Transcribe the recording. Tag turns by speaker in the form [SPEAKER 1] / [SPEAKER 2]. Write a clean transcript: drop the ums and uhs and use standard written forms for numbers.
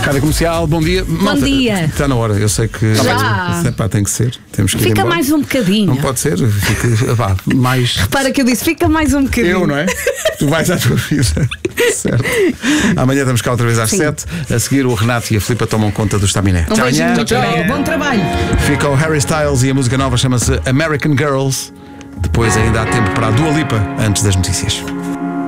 [SPEAKER 1] Rádio Comercial, bom dia.
[SPEAKER 2] Bom dia.
[SPEAKER 1] Está na hora, eu sei que.
[SPEAKER 2] Já.
[SPEAKER 1] Tem que ser. Temos que ir
[SPEAKER 2] Fica
[SPEAKER 1] embora.
[SPEAKER 2] mais um bocadinho.
[SPEAKER 1] Não pode ser. Fica, mais.
[SPEAKER 2] Repara que eu disse, fica mais um bocadinho.
[SPEAKER 1] Eu, não é? Tu vais à tua vida. Certo. Amanhã estamos cá outra vez às 7. A seguir, o Renato e a Filipa tomam conta do Estaminé.
[SPEAKER 2] Um beijinho,
[SPEAKER 1] Tchau.
[SPEAKER 2] bom trabalho.
[SPEAKER 1] Fica o Harry Styles e a música nova chama-se American Girls. Depois ainda há tempo para a Dua Lipa antes das notícias.